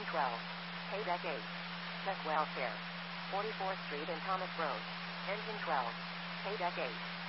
12. Haydeck 8. Check welfare. 44th Street and Thomas Road. Engine 12. Haydeck 8.